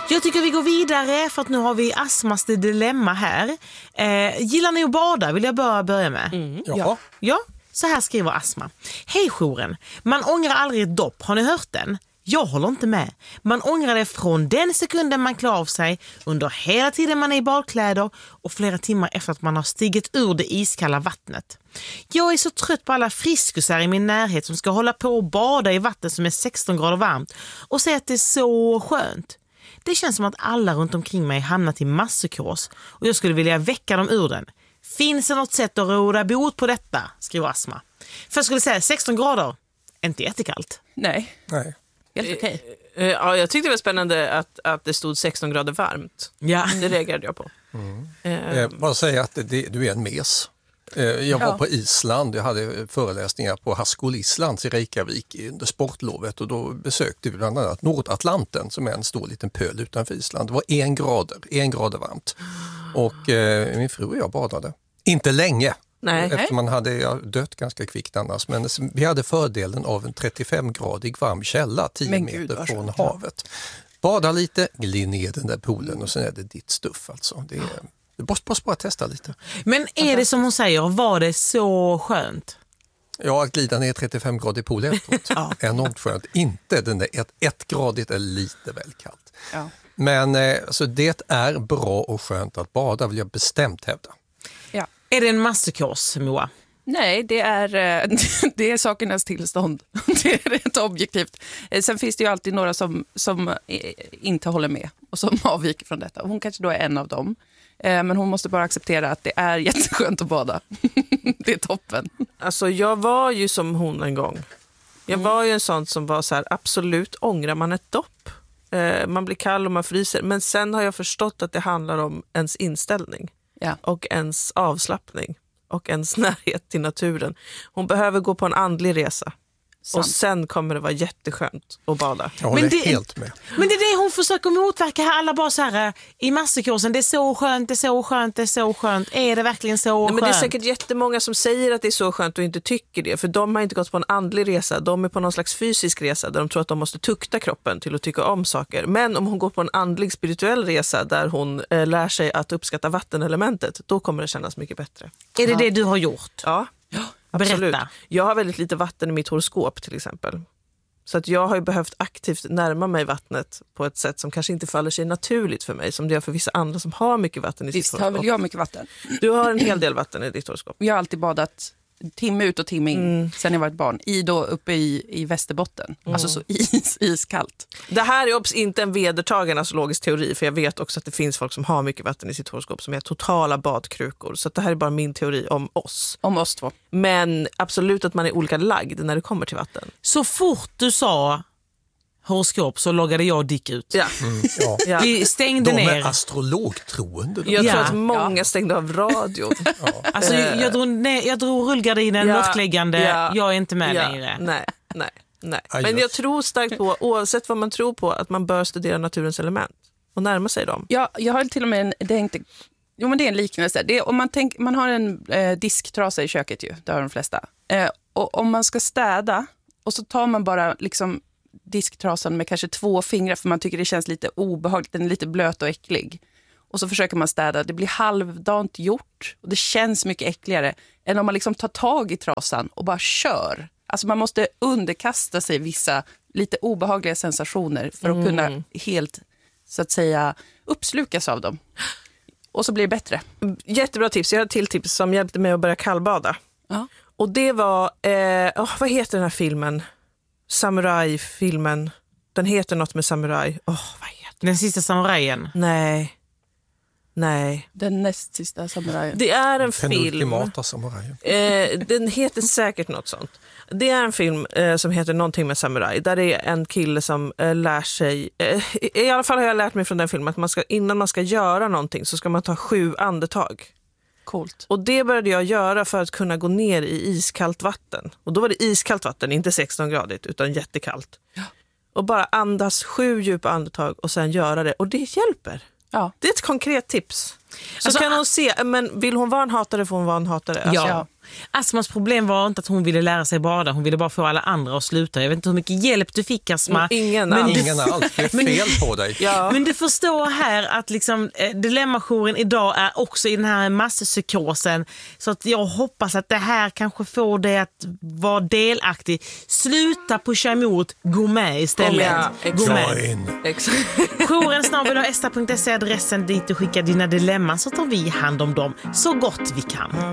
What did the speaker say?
Jag tycker vi går vidare för att nu har vi Asmas dilemma här. Gillar ni att bada? Vill jag börja med? Ja, så här skriver Asma. Hej jouren, man ångrar aldrig ett dopp, har ni hört den? Jag håller inte med. Man ångrar det från den sekunden man klär av sig, under hela tiden man är i badkläder och flera timmar efter att man har stigit ur det iskalla vattnet. Jag är så trött på alla friskusar i min närhet som ska hålla på och bada i vatten som är 16 grader varmt och säga att det är så skönt. Det känns som att alla runt omkring mig hamnat i masspsykos och jag skulle vilja väcka dem ur den. Finns det något sätt att råda bot på detta? Skriver Asma. För jag skulle säga 16 grader, inte jättekallt. Nej. Helt okej. Ja, jag tyckte det var spännande att det stod 16 grader varmt. Ja. Det reagerade jag på. Bara säga att du är en mes. Jag var på Island, jag hade föreläsningar på Haskell Islands i Reykjavik under sportlovet och då besökte vi bland annat Nordatlanten som är en stor liten pöl utanför Island. Det var 1 grader varmt och min fru och jag badade. Inte länge. Nej. Efter man hade dött ganska kvickt annars. Men vi hade fördelen av en 35-gradig varm källa 10 meter från havet. Bada lite, glid ner den där poolen och sen är det ditt stuff alltså. Du måste bara testa lite. Men är det som hon säger, var det så skönt? Ja, att glida ner 35-gradig pool efteråt. Enormt skönt. Inte den där 1-gradigt är lite väl kallt. Ja. Men alltså, det är bra och skönt att bada vill jag bestämt hävda. Ja. Är det en masspsykos, Moa? Nej, det är sakernas tillstånd. Det är rätt objektivt. Sen finns det ju alltid några som inte håller med och som avviker från detta. Hon kanske då är en av dem. Men hon måste bara acceptera att det är jätteskönt att bada. Det är toppen. Alltså jag var ju som hon en gång. Jag var ju en sån som var så här, absolut ångrar man ett dopp. Man blir kall och man fryser. Men sen har jag förstått att det handlar om ens inställning. Ja. Och ens avslappning. Och ens närhet till naturen. Hon behöver gå på en andlig resa. Och sen kommer det vara jätteskönt att bada. Jag håller helt med. Men det är det hon försöker motverka här. Alla bara så här i masspsykosen. Det är så skönt, det är så skönt, det är så skönt. Är det verkligen så skönt? Men det är säkert jättemånga som säger att det är så skönt och inte tycker det. För de har inte gått på en andlig resa. De är på någon slags fysisk resa där de tror att de måste tukta kroppen till att tycka om saker. Men om hon går på en andlig spirituell resa där hon lär sig att uppskatta vattenelementet, då kommer det kännas mycket bättre. Är det det du har gjort? Ja. Absolut. Berätta. Jag har väldigt lite vatten i mitt horoskop till exempel. Så att jag har ju behövt aktivt närma mig vattnet på ett sätt som kanske inte faller sig naturligt för mig. Som det gör för vissa andra som har mycket vatten i sitt horoskop. Visst har väl jag mycket vatten. Du har en hel del vatten i ditt horoskop. Jag har alltid badat timme ut och timme in sen jag var ett barn. Uppe i Västerbotten. Alltså så iskallt. Det här är inte en vedertagen astrologisk teori. För jag vet också att det finns folk som har mycket vatten i sitt horoskop som är totala badkrukor. Så att det här är bara min teori om oss. Om oss två. Men absolut att man är olika lagd när det kommer till vatten. Så fort du sa horoskop så loggade jag och Dick ut. Ja. Ja. Vi stängde De ner. är astrologtroende. Jag tror att många stängde av radion. Alltså, jag drog rullgardinen, mörkläggande. Jag är inte med längre. Nej. Men jag tror starkt på, oavsett vad man tror på, att man bör studera naturens element och närma sig dem. Ja, jag har till och med det är en liknelse. Om man har en disktrasa i köket ju, det har de flesta. Och om man ska städa och så tar man bara liksom disktrasan med kanske 2 fingrar för man tycker det känns lite obehagligt, den är lite blöt och äcklig. Och så försöker man städa, det blir halvdant gjort och det känns mycket äckligare än om man liksom tar tag i trasan och bara kör. Alltså man måste underkasta sig vissa lite obehagliga sensationer för att kunna helt, så att säga, uppslukas av dem. Och så blir det bättre. Jättebra tips. Jag har ett till tips som hjälpte mig att börja kallbada. Ja. Och det var, vad heter den här filmen? Samurai-filmen. Den heter något med samurai. Vad heter Den sista samurajen. Nej. Den näst sista samurajen. Det är en film. Penultimata samurajen. Den heter säkert något sånt. Det är en film som heter någonting med samurai. Där det är en kille som lär sig... I alla fall har jag lärt mig från den filmen att innan man ska göra någonting så ska man ta 7 andetag. Coolt. Och det började jag göra för att kunna gå ner i iskallt vatten. Och då var det iskallt vatten, inte 16-gradigt utan jättekallt. Ja. Och bara andas 7 djupa andetag och sen göra det. Och det hjälper. Ja. Det är ett konkret tips. Så alltså, kan hon se, men vill hon vara en hatare får hon vara en hatare. Alltså. Ja. Asmas problem var inte att hon ville lära sig bada, hon ville bara få alla andra att sluta. Jag vet inte hur mycket hjälp du fick, Asma. Ingen alls. Det är fel på dig. Ja. Men du förstår här att liksom, Dilemmajouren idag är också i den här masspsykosen. Så att jag hoppas att det här kanske får dig att vara delaktig. Sluta pusha emot, gå med istället. Gå med. Jouren@esta.se, adressen dit du skickar dina dilemman, så tar vi hand om dem så gott vi kan.